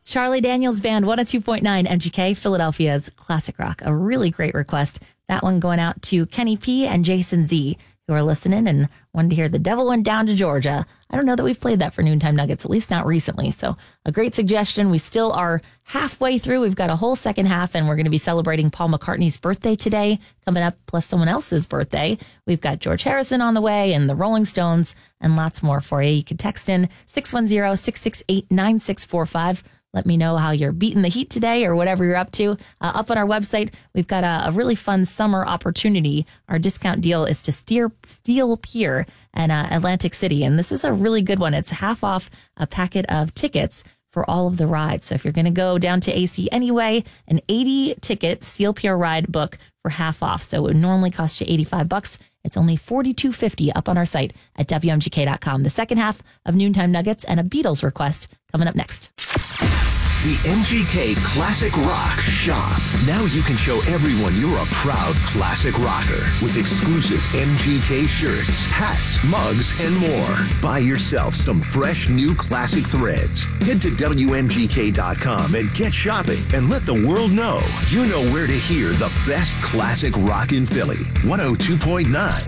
Charlie Daniels Band, 102.9 MGK, Philadelphia's classic rock. A really great request. That one going out to Kenny P and Jason Z, who are listening and wanted to hear The Devil Went Down to Georgia. I don't know that we've played that for Noontime Nuggets, at least not recently. So a great suggestion. We still are halfway through. We've got a whole second half, and we're going to be celebrating Paul McCartney's birthday today, coming up, plus someone else's birthday. We've got George Harrison on the way and the Rolling Stones and lots more for you. You can text in 610-668-9645. Let me know how you're beating the heat today or whatever you're up to. Up on our website, we've got a really fun summer opportunity. Our discount deal is to Steel Pier in Atlantic City. And this is a really good one. It's half off a packet of tickets for all of the rides. So if you're going to go down to AC anyway, an 80-ticket Steel Pier ride book for half off. So it would normally cost you $85. It's only $42.50 up on our site at WMGK.com. The second half of Noontime Nuggets and a Beatles request coming up next. The MGK Classic Rock Shop. Now you can show everyone you're a proud classic rocker with exclusive MGK shirts, hats, mugs, and more. Buy yourself some fresh new classic threads. Head to WMGK.com and get shopping and let the world know you know where to hear the best classic rock in Philly. 102.9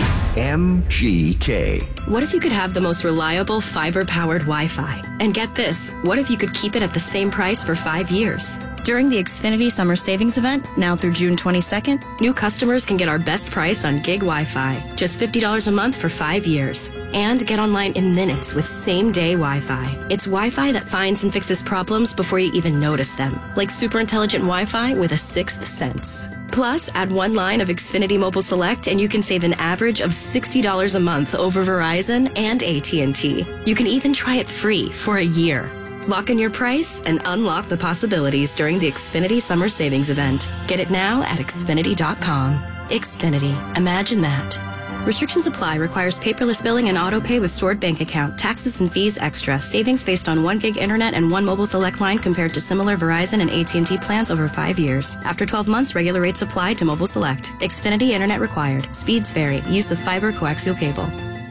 MGK. What if you could have the most reliable fiber-powered Wi-Fi? And get this, what if you could keep it at the same price for 5 years? During the Xfinity Summer Savings Event, now through June 22nd, new customers can get our best price on gig Wi-Fi, just $50 a month for 5 years. And get online in minutes with same-day Wi-Fi. It's Wi-Fi that finds and fixes problems before you even notice them, like super intelligent Wi-Fi with a sixth sense. Plus, add one line of Xfinity Mobile Select and you can save an average of $60 a month over Verizon and AT&T. You can even try it free for a year. Lock in your price and unlock the possibilities during the Xfinity Summer Savings Event. Get it now at Xfinity.com. Xfinity. Imagine that. Restrictions apply. Requires paperless billing and auto pay with stored bank account. Taxes and fees extra. Savings based on 1 gig internet and 1 mobile select line compared to similar Verizon and AT&T plans over 5 years. After 12 months, regular rates apply to mobile select. Xfinity internet required. Speeds vary. Use of fiber coaxial cable.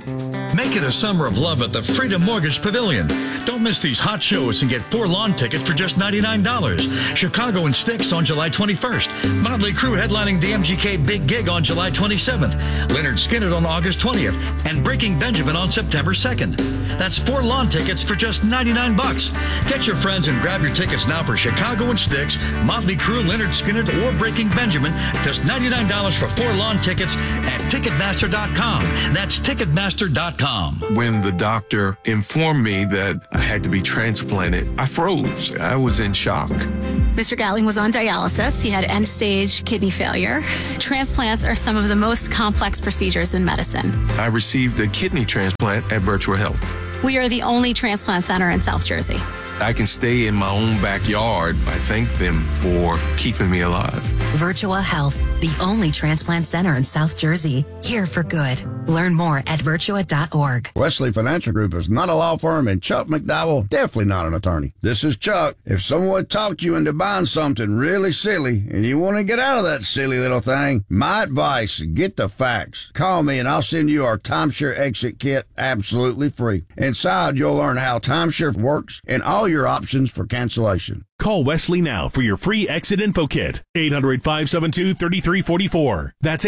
Make it a summer of love at the Freedom Mortgage Pavilion. Don't miss these hot shows and get 4 lawn tickets for just $99. Chicago and Styx on July 21st. Motley Crue headlining the MGK Big Gig on July 27th. Leonard Skinner on August 20th. And Breaking Benjamin on September 2nd. That's 4 lawn tickets for just $99. Get your friends and grab your tickets now for Chicago and Styx, Motley Crue, Leonard Skinner, or Breaking Benjamin. Just $99 for 4 lawn tickets at Ticketmaster.com. That's Ticketmaster.com. When the doctor informed me that I had to be transplanted, I froze. I was in shock. Mr. Gatling was on dialysis. He had end-stage kidney failure. Transplants are some of the most complex procedures in medicine. I received a kidney transplant at Virtual Health. We are the only transplant center in South Jersey. I can stay in my own backyard. I thank them for keeping me alive. Virtual Health, the only transplant center in South Jersey. Here for good. Learn more at virtua.org. Wesley Financial Group is not a law firm, and Chuck McDowell definitely not an attorney. This is Chuck. If someone talked you into buying something really silly and you want to get out of that silly little thing, my advice, get the facts. Call me and I'll send you our timeshare exit kit absolutely free. Inside, you'll learn how timeshare works and all your options for cancellation. Call Wesley now for your free exit info kit. 800-572-3344. That's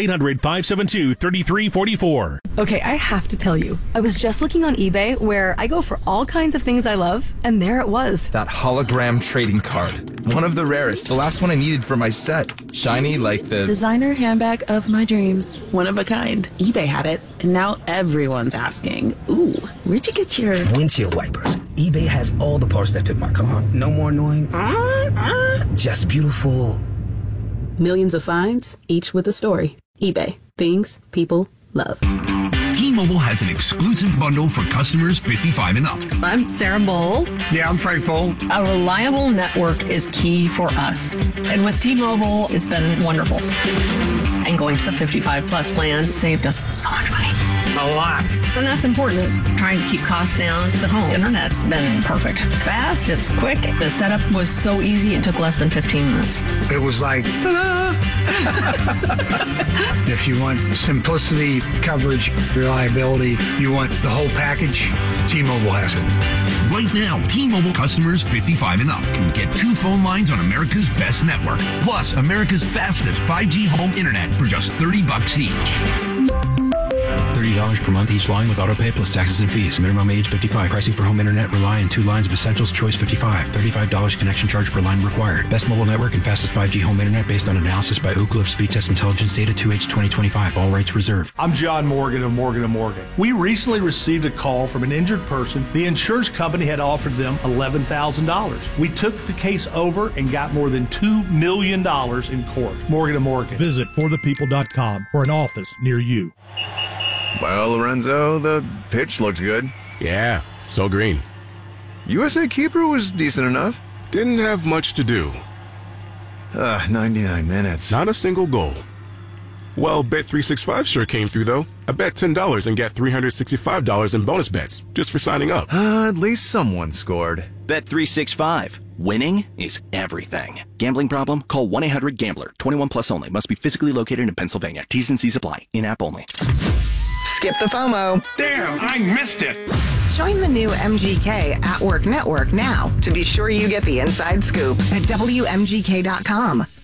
800-572-3344. Okay, I have to tell you, I was just looking on eBay where I go for all kinds of things I love, and there it was. That hologram trading card. One of the rarest. The last one I needed for my set. Shiny like the designer handbag of my dreams. One of a kind. eBay had it, and now everyone's asking, ooh, where'd you get your windshield wipers? eBay has all the parts that fit my car. No more annoying. Just beautiful. Millions of finds, each with a story. eBay. Things people love. T-Mobile has an exclusive bundle for customers 55 and up. I'm Sarah Bowl. Yeah, I'm Frank Bowl. A reliable network is key for us. And with T-Mobile, it's been wonderful. And going to the 55 plus plan saved us so much money. a lot. And that's important. Trying to keep costs down. The home internet's been perfect. It's fast, it's quick. The setup was so easy, it took less than 15 minutes. It was like, ta-da! If you want simplicity, coverage, reliability, you want the whole package, T-Mobile has it. Right now, T-Mobile customers 55 and up can get 2 phone lines on America's best network, plus America's fastest 5G home internet for just $30 each. $30 per month each line with auto pay plus taxes and fees. Minimum age 55. Pricing for home internet rely on 2 lines of Essentials Choice 55. $35 connection charge per line required. Best mobile network and fastest 5G home internet based on analysis by Ookla of Speed Test Intelligence data 2H 2025. All rights reserved. I'm John Morgan of Morgan & Morgan. We recently received a call from an injured person. The insurance company had offered them $11,000. We took the case over and got more than $2 million in court. Morgan & Morgan. Visit forthepeople.com for an office near you. Well, Lorenzo, the pitch looked good. Yeah, so green. USA Keeper was decent enough. Didn't have much to do. 99 minutes. Not a single goal. Well, Bet365 sure came through, though. I bet $10 and get $365 in bonus bets just for signing up. At least someone scored. Bet365. Winning is everything. Gambling problem? Call 1-800-GAMBLER. 21 plus only. Must be physically located in Pennsylvania. T's and C's apply. In-app only. Skip the FOMO. Damn, I missed it. Join the new MGK At Work Network now to be sure you get the inside scoop at WMGK.com.